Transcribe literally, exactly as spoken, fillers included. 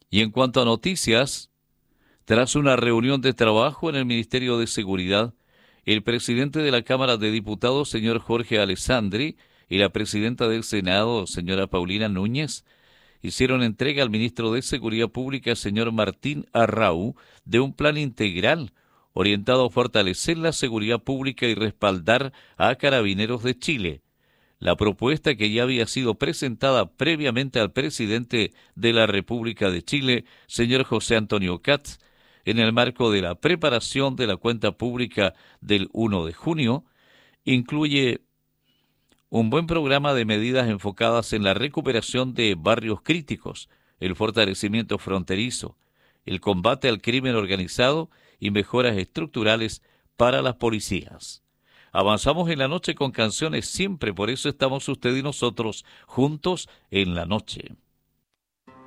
Y en cuanto a noticias, tras una reunión de trabajo en el Ministerio de Seguridad, el presidente de la Cámara de Diputados, señor Jorge Alessandri, y la presidenta del Senado, señora Paulina Núñez, hicieron entrega al ministro de Seguridad Pública, señor Martín Arrau, de un plan integral orientado a fortalecer la seguridad pública y respaldar a Carabineros de Chile. La propuesta, que ya había sido presentada previamente al presidente de la República de Chile, señor José Antonio Katz, en el marco de la preparación de la cuenta pública del primero de junio, incluye un buen programa de medidas enfocadas en la recuperación de barrios críticos, el fortalecimiento fronterizo, el combate al crimen organizado y mejoras estructurales para las policías. Avanzamos en la noche con canciones siempre, por eso estamos usted y nosotros juntos en la noche.